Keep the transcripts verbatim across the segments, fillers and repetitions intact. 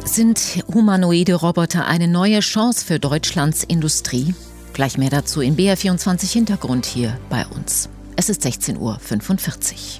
Sind humanoide Roboter eine neue Chance für Deutschlands Industrie? Gleich mehr dazu im B R vierundzwanzig Hintergrund hier bei uns. Es ist sechzehn Uhr fünfundvierzig.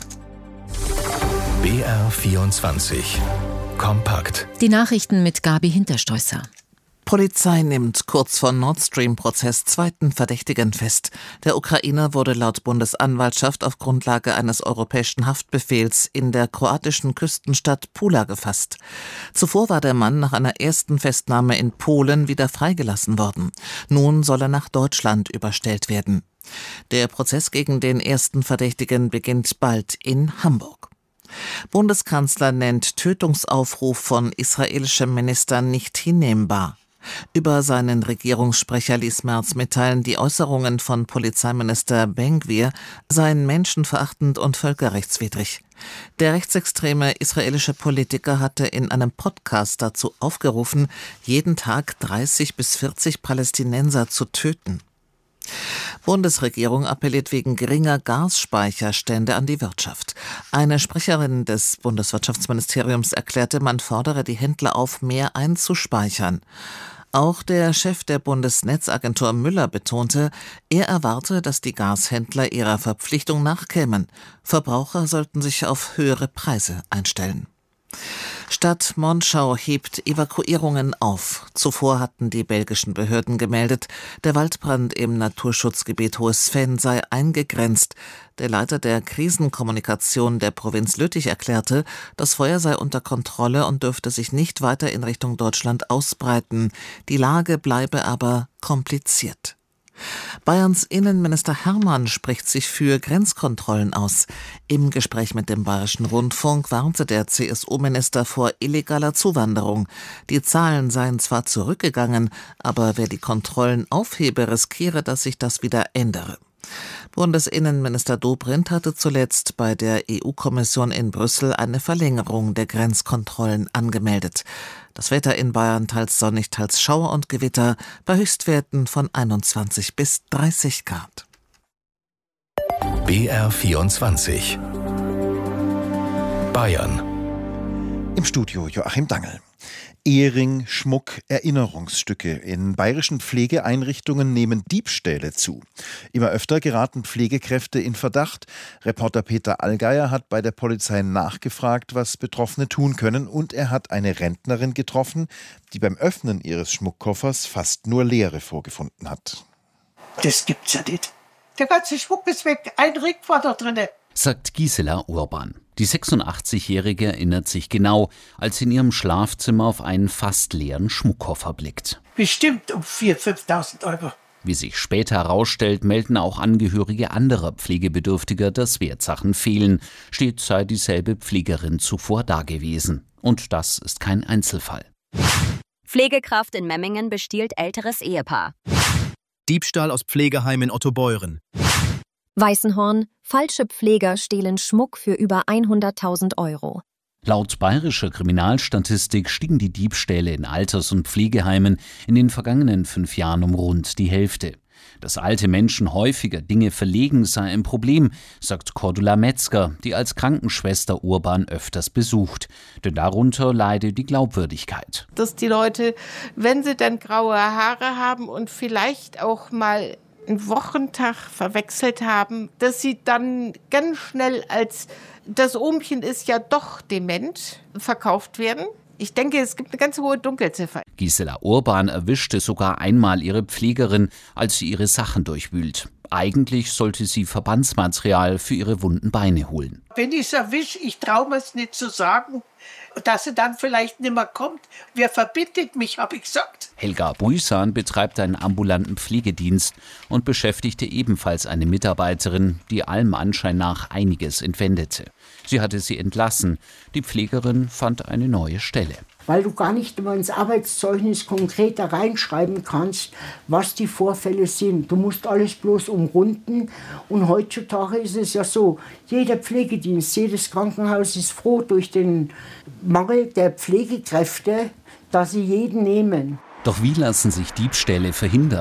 B R vierundzwanzig kompakt. Die Nachrichten mit Gabi Hinterstoisser. Polizei nimmt kurz vor Nord Stream-Prozess zweiten Verdächtigen fest. Der Ukrainer wurde laut Bundesanwaltschaft auf Grundlage eines europäischen Haftbefehls in der kroatischen Küstenstadt Pula gefasst. Zuvor war der Mann nach einer ersten Festnahme in Polen wieder freigelassen worden. Nun soll er nach Deutschland überstellt werden. Der Prozess gegen den ersten Verdächtigen beginnt bald in Hamburg. Bundeskanzler nennt Tötungsaufruf von israelischem Minister nicht hinnehmbar. Über seinen Regierungssprecher ließ Merz mitteilen, die Äußerungen von Polizeiminister Ben-Gvir seien menschenverachtend und völkerrechtswidrig. Der rechtsextreme israelische Politiker hatte in einem Podcast dazu aufgerufen, jeden Tag dreißig bis vierzig Palästinenser zu töten. Bundesregierung appelliert wegen geringer Gasspeicherstände an die Wirtschaft. Eine Sprecherin des Bundeswirtschaftsministeriums erklärte, man fordere die Händler auf, mehr einzuspeichern. Auch der Chef der Bundesnetzagentur Müller betonte, er erwarte, dass die Gashändler ihrer Verpflichtung nachkämen. Verbraucher sollten sich auf höhere Preise einstellen. Stadt Monschau hebt Evakuierungen auf. Zuvor hatten die belgischen Behörden gemeldet, der Waldbrand im Naturschutzgebiet Hohes Venn sei eingegrenzt. Der Leiter der Krisenkommunikation der Provinz Lüttich erklärte, das Feuer sei unter Kontrolle und dürfte sich nicht weiter in Richtung Deutschland ausbreiten. Die Lage bleibe aber kompliziert. Bayerns Innenminister Hermann spricht sich für Grenzkontrollen aus. Im Gespräch mit dem Bayerischen Rundfunk warnte der C S U-Minister vor illegaler Zuwanderung. Die Zahlen seien zwar zurückgegangen, aber wer die Kontrollen aufhebe, riskiere, dass sich das wieder ändere. Bundesinnenminister Dobrindt hatte zuletzt bei der E U-Kommission in Brüssel eine Verlängerung der Grenzkontrollen angemeldet. Das Wetter in Bayern teils sonnig, teils Schauer und Gewitter bei Höchstwerten von einundzwanzig bis dreißig Grad. B R vierundzwanzig Bayern. Im Studio Joachim Dangel. Ehering, Schmuck, Erinnerungsstücke. In bayerischen Pflegeeinrichtungen nehmen Diebstähle zu. Immer öfter geraten Pflegekräfte in Verdacht. Reporter Peter Allgeier hat bei der Polizei nachgefragt, was Betroffene tun können, und er hat eine Rentnerin getroffen, die beim Öffnen ihres Schmuckkoffers fast nur Leere vorgefunden hat. Das gibt's ja nicht. Der ganze Schmuck ist weg, ein Ring war da drin, sagt Gisela Urban. Die sechsundachtzigjährige erinnert sich genau, als sie in ihrem Schlafzimmer auf einen fast leeren Schmuckkoffer blickt. Bestimmt um viertausend, fünftausend Euro. Wie sich später herausstellt, melden auch Angehörige anderer Pflegebedürftiger, dass Wertsachen fehlen. Stets sei dieselbe Pflegerin zuvor dagewesen. Und das ist kein Einzelfall. Pflegekraft in Memmingen bestiehlt älteres Ehepaar. Diebstahl aus Pflegeheim in Ottobeuren. Weißenhorn, falsche Pfleger stehlen Schmuck für über hunderttausend Euro. Laut bayerischer Kriminalstatistik stiegen die Diebstähle in Alters- und Pflegeheimen in den vergangenen fünf Jahren um rund die Hälfte. Dass alte Menschen häufiger Dinge verlegen, sei ein Problem, sagt Cordula Metzger, die als Krankenschwester Urban öfters besucht. Denn darunter leide die Glaubwürdigkeit. Dass die Leute, wenn sie dann graue Haare haben und vielleicht auch mal einen Wochentag verwechselt haben, dass sie dann ganz schnell als das Ohmchen ist ja doch dement verkauft werden. Ich denke, es gibt eine ganz hohe Dunkelziffer. Gisela Urban erwischte sogar einmal ihre Pflegerin, als sie ihre Sachen durchwühlt. Eigentlich sollte sie Verbandsmaterial für ihre wunden Beine holen. Wenn ich es erwische, ich traue mir es nicht zu sagen, dass sie dann vielleicht nicht mehr kommt. Wer verbindet mich, habe ich gesagt. Helga Buisan betreibt einen ambulanten Pflegedienst und beschäftigte ebenfalls eine Mitarbeiterin, die allem Anschein nach einiges entwendete. Sie hatte sie entlassen. Die Pflegerin fand eine neue Stelle. Weil du gar nicht immer ins Arbeitszeugnis konkret da reinschreiben kannst, was die Vorfälle sind. Du musst alles bloß umrunden. Und heutzutage ist es ja so, jeder Pflegedienst, jedes Krankenhaus ist froh durch den Mangel der Pflegekräfte, dass sie jeden nehmen. Doch wie lassen sich Diebstähle verhindern?